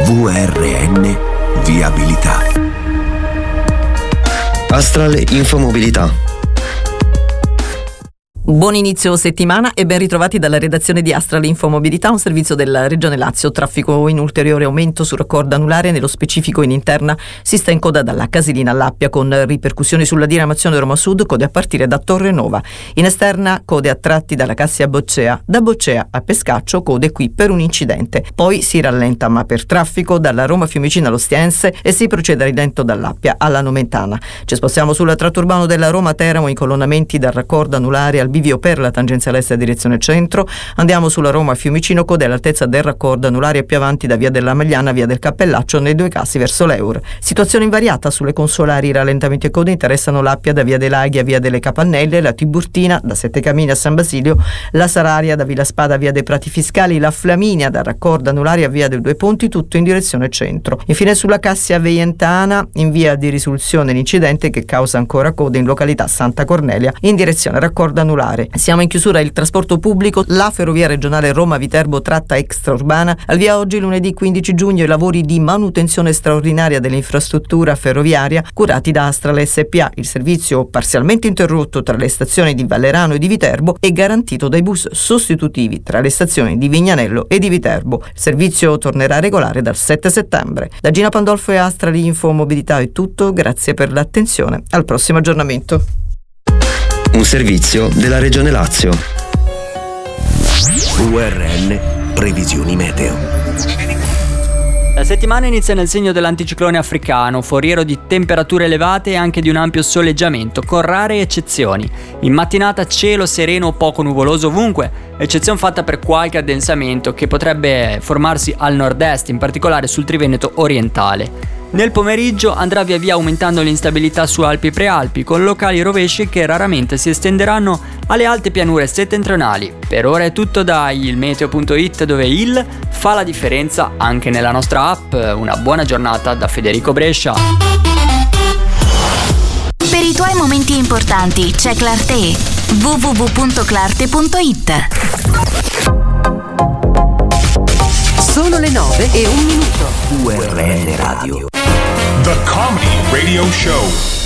VRN Viabilità. Astral Infomobilità. Buon inizio settimana e ben ritrovati dalla redazione di Astral Infomobilità, un servizio della Regione Lazio. Traffico in ulteriore aumento sul raccordo anulare, nello specifico in interna si sta in coda dalla Casilina all'Appia con ripercussioni sulla diramazione Roma Sud, code a partire da Torre Nova. In esterna code a tratti dalla Cassia a Boccea, da Boccea a Pescaccio code qui per un incidente. Poi si rallenta ma per traffico dalla Roma Fiumicino all'Ostiense e si procede a rilento dall'Appia alla Nomentana. Ci spostiamo sul tratto urbano della Roma Teramo, incolonnamenti dal raccordo anulare al bivio per la tangenziale est a direzione centro. Andiamo sulla Roma Fiumicino, code all'altezza del raccordo anulare e più avanti da via della Magliana, via del Cappellaccio, nei due casi verso l'Eur. Situazione invariata sulle consolari, rallentamenti e code interessano l'Appia da via dei Laghi a via delle Capannelle, la Tiburtina da Sette Camini a San Basilio, la Sararia da Villa Spada a via dei Prati Fiscali, la Flaminia dal raccordo anulare a via dei Due Ponti, tutto in direzione centro. Infine sulla Cassia Veientana, in via di risoluzione l'incidente che causa ancora code in località Santa Cornelia in direzione raccordo anulare. Siamo in chiusura il trasporto pubblico. La ferrovia regionale Roma-Viterbo tratta extraurbana. Al via oggi lunedì 15 giugno i lavori di manutenzione straordinaria dell'infrastruttura ferroviaria curati da Astral SPA. Il servizio, parzialmente interrotto tra le stazioni di Vallerano e di Viterbo, è garantito dai bus sostitutivi tra le stazioni di Vignanello e di Viterbo. Il servizio tornerà regolare dal 7 settembre. Da Gina Pandolfo e Astral Infomobilità è tutto. Grazie per l'attenzione. Al prossimo aggiornamento. Un servizio della Regione Lazio. VRN Previsioni Meteo. La settimana inizia nel segno dell'anticiclone africano, foriero di temperature elevate e anche di un ampio soleggiamento, con rare eccezioni. In mattinata cielo sereno o poco nuvoloso ovunque, eccezione fatta per qualche addensamento che potrebbe formarsi al nord-est, in particolare sul Triveneto orientale. Nel pomeriggio andrà via via aumentando l'instabilità su Alpi e Prealpi, con locali rovesci che raramente si estenderanno alle alte pianure settentrionali. Per ora è tutto da ilmeteo.it, dove il fa la differenza anche nella nostra app. Una buona giornata da Federico Brescia. Per i tuoi momenti importanti c'è Clarté. www.clarté.it. Sono le 9:01. VRN Radio. The Comedy Radio Show.